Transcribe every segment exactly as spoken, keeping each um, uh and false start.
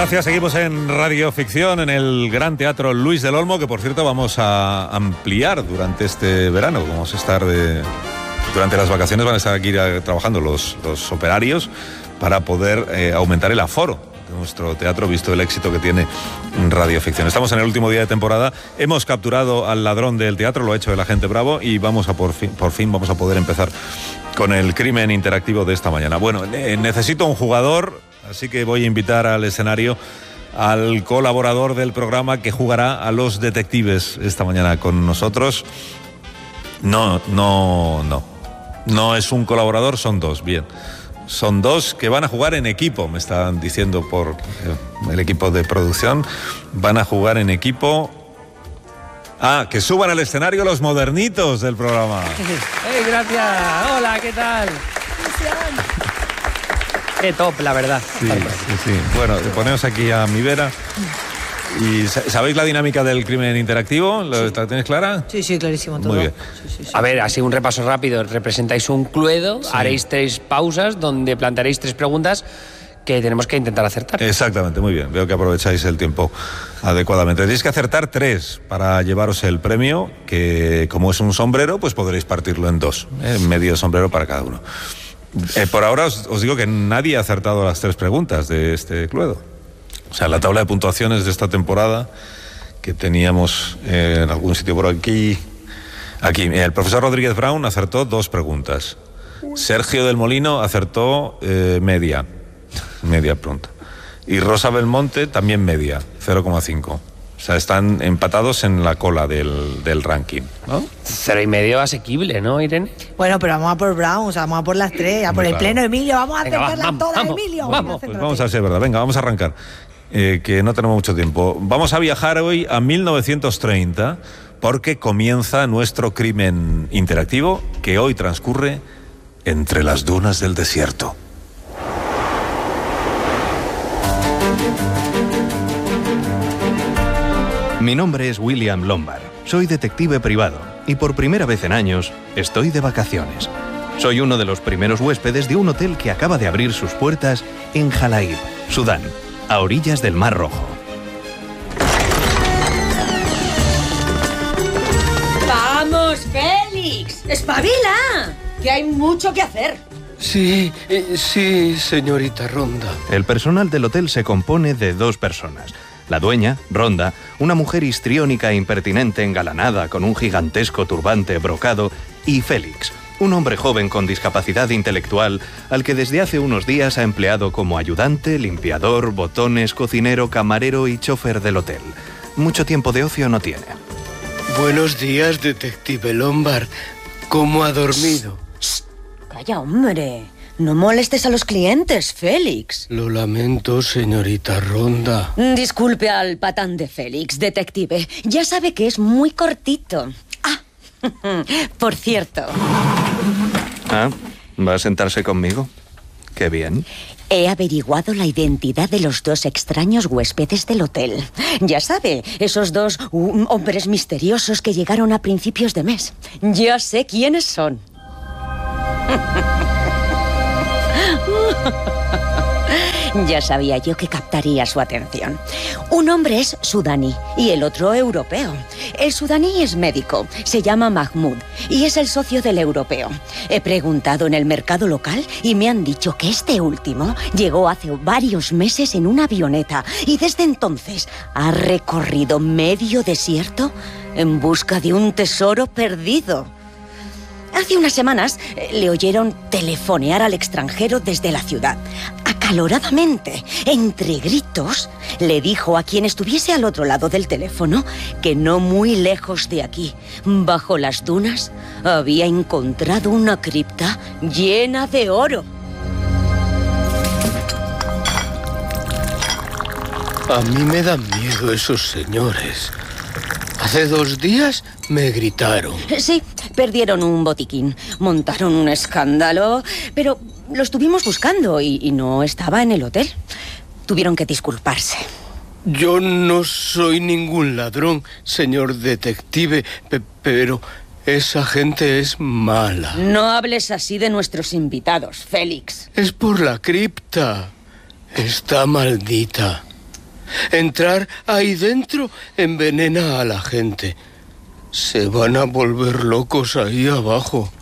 Gracias, seguimos en Radio Ficción, en el Gran Teatro Luis del Olmo, que por cierto vamos a ampliar durante este verano. Vamos a estar de... Durante las vacaciones van a estar aquí trabajando los, los operarios para poder eh, aumentar el aforo de nuestro teatro, visto el éxito que tiene Radio Ficción. Estamos en el último día de temporada, hemos capturado al ladrón del teatro, lo ha hecho el agente Bravo, y vamos a por fin, por fin vamos a poder empezar con el crimen interactivo de esta mañana. Bueno, eh, necesito un jugador, así que voy a invitar al escenario al colaborador del programa que jugará a los detectives esta mañana con nosotros. No, no, no. No es un colaborador, son dos, bien. Son dos que van a jugar en equipo, me están diciendo por el equipo de producción. Van a jugar en equipo. Ah, que suban al escenario los modernitos del programa. ¡Hey, gracias! Hola, ¿qué tal? Qué top, la verdad. Sí, sí, sí. Bueno, ponemos aquí a mi vera. ¿Y sabéis la dinámica del crimen interactivo? ¿La sí. ¿Tenéis clara? Sí, sí, clarísimo todo. Muy bien. Sí, sí, sí. A ver, así un repaso rápido. Representáis un cluedo, sí. Haréis tres pausas donde plantearéis tres preguntas que tenemos que intentar acertar. Exactamente, muy bien. Veo que aprovecháis el tiempo adecuadamente. Tenéis que acertar tres para llevaros el premio, que como es un sombrero, pues podréis partirlo en dos. ¿eh? Medio sombrero para cada uno. Eh, por ahora os, os digo que nadie ha acertado las tres preguntas de este cluedo. O sea, la tabla de puntuaciones de esta temporada que teníamos eh, en algún sitio por aquí. Aquí, el profesor Rodríguez Brown acertó dos preguntas. Sergio del Molino acertó eh, media, media pregunta. Y Rosa Belmonte también media, cero coma cinco. O sea, están empatados en la cola del, del ranking, ¿no? Cero y medio asequible, ¿no, Irene? Bueno, pero vamos a por Brown, o sea, vamos a por las tres, a por el claro. pleno, Emilio, vamos a Venga, acertarlas va, todas, vamos, Emilio. vamos, Pues vamos a ser verdad. Venga, vamos a arrancar, eh, que no tenemos mucho tiempo. Vamos a viajar hoy a mil novecientos treinta, porque comienza nuestro crimen interactivo, que hoy transcurre entre las dunas del desierto. Mi nombre es William Lombard, soy detective privado y por primera vez en años estoy de vacaciones. Soy uno de los primeros huéspedes de un hotel que acaba de abrir sus puertas en Jalaib, Sudán, a orillas del Mar Rojo. ¡Vamos, Félix! ¡Espabila! Que hay mucho que hacer. Sí, eh, sí, señorita Ronda. El personal del hotel se compone de dos personas. La dueña, Ronda, una mujer histriónica e impertinente engalanada con un gigantesco turbante brocado, y Félix, un hombre joven con discapacidad intelectual al que desde hace unos días ha empleado como ayudante, limpiador, botones, cocinero, camarero y chofer del hotel. Mucho tiempo de ocio no tiene. Buenos días, detective Lombard. ¿Cómo ha dormido? Shh, calla, hombre. No molestes a los clientes, Félix. Lo lamento, señorita Ronda. Disculpe al patán de Félix, detective. Ya sabe que es muy cortito. Ah, por cierto. Ah, ¿va a sentarse conmigo? Qué bien. He averiguado la identidad de los dos extraños huéspedes del hotel. Ya sabe, esos dos uh, hombres misteriosos que llegaron a principios de mes. Ya sé quiénes son. Ya sabía yo que captaría su atención. Un hombre es sudaní y el otro europeo. El sudaní es médico, se llama Mahmoud y es el socio del europeo. He preguntado en el mercado local y me han dicho que este último llegó hace varios meses en una avioneta y desde entonces ha recorrido medio desierto en busca de un tesoro perdido. Hace unas semanas eh, le oyeron telefonear al extranjero desde la ciudad. Acaloradamente, entre gritos, le dijo a quien estuviese al otro lado del teléfono que no muy lejos de aquí, bajo las dunas, había encontrado una cripta llena de oro. A mí me dan miedo esos señores. Hace dos días me gritaron. Sí, perdieron un botiquín, montaron un escándalo, pero lo estuvimos buscando y, y no estaba en el hotel. Tuvieron que disculparse. Yo no soy ningún ladrón, señor detective, pe- pero esa gente es mala. No hables así de nuestros invitados, Félix. Es por la cripta. Está maldita. Entrar ahí dentro envenena a la gente. Se van a volver locos ahí abajo.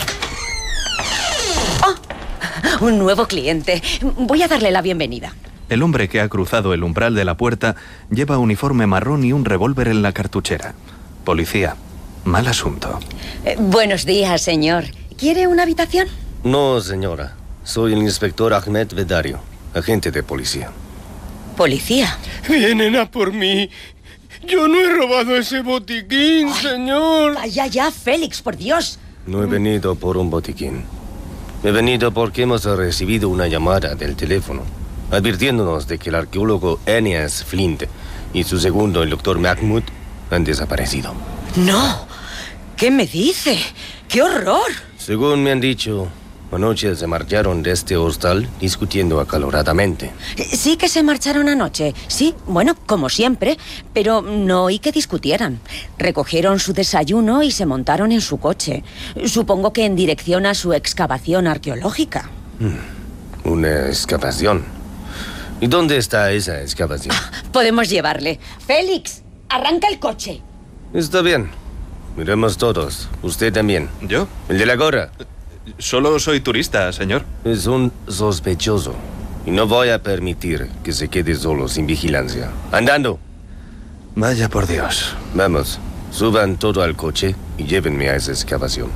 ¡Oh! Un nuevo cliente. Voy a darle la bienvenida. El hombre que ha cruzado el umbral de la puerta lleva uniforme marrón y un revólver en la cartuchera. Policía. Mal asunto. Eh, buenos días, señor. ¿Quiere una habitación? No, señora. Soy el inspector Ahmed Vedario, agente de policía. ¿Policía? Vienen a por mí. Yo no he robado ese botiquín, Ay, señor. Vaya ya, Félix, por Dios. No he venido por un botiquín. He venido porque hemos recibido una llamada del teléfono advirtiéndonos de que el arqueólogo Eneas Flint y su segundo, el doctor Mahmoud, han desaparecido. No. ¿Qué me dice? ¡Qué horror! Según me han dicho, anoche se marcharon de este hostal discutiendo acaloradamente. Sí que se marcharon anoche. Sí, bueno, como siempre. Pero no oí que discutieran. Recogieron su desayuno y se montaron en su coche. Supongo que en dirección a su excavación arqueológica. Hmm. Una excavación. ¿Y dónde está esa excavación? Ah, podemos llevarle. Félix, arranca el coche. Está bien. Miremos todos. Usted también. ¿Yo? El de la gorra. Solo soy turista, señor. Es un sospechoso. Y no voy a permitir que se quede solo sin vigilancia. ¡Andando! Vaya por Dios. Vamos, suban todo al coche y llévenme a esa excavación.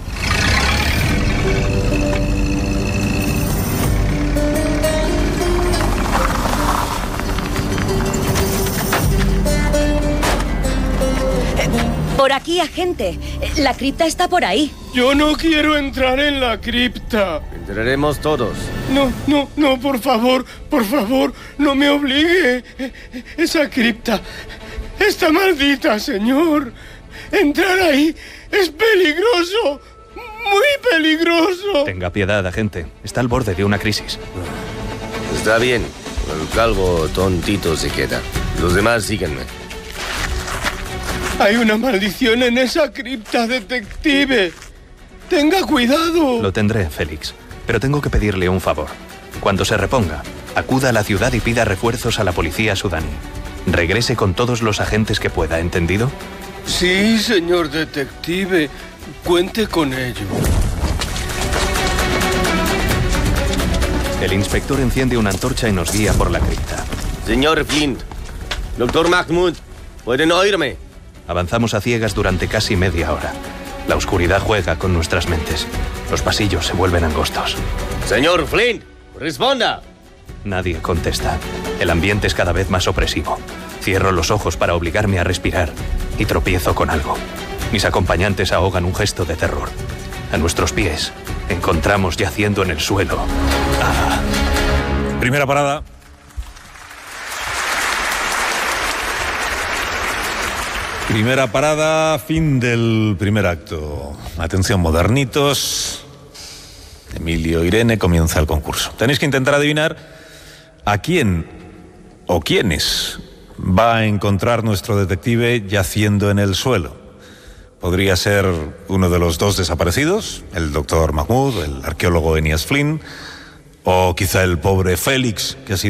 Por aquí, agente. La cripta está por ahí. Yo no quiero entrar en la cripta. Entraremos todos. No, no, no, por favor, por favor, no me obligue. Esa cripta está maldita, señor. Entrar ahí es peligroso, muy peligroso. Tenga piedad, agente. Está al borde de una crisis. Está bien. El calvo tontito se queda. Los demás síguenme. Hay una maldición en esa cripta, detective. Tenga cuidado. Lo tendré, Félix. Pero tengo que pedirle un favor. Cuando se reponga, acuda a la ciudad y pida refuerzos a la policía sudaní. Regrese con todos los agentes que pueda, ¿entendido? Sí, señor detective. Cuente con ello. El inspector enciende una antorcha y nos guía por la cripta. Señor Flint, doctor Mahmoud, ¿pueden oírme? Avanzamos a ciegas durante casi media hora. La oscuridad juega con nuestras mentes. Los pasillos se vuelven angostos. Señor Flint, responda. Nadie contesta. El ambiente es cada vez más opresivo. Cierro los ojos para obligarme a respirar y tropiezo con algo. Mis acompañantes ahogan un gesto de terror. A nuestros pies encontramos yaciendo en el suelo. Ah. Primera parada. Primera parada, fin del primer acto. Atención, modernitos. Emilio, Irene, comienza el concurso. Tenéis que intentar adivinar a quién o quiénes va a encontrar nuestro detective yaciendo en el suelo. Podría ser uno de los dos desaparecidos, el doctor Mahmoud, el arqueólogo Eneas Flint, o quizá el pobre Félix, que ha sido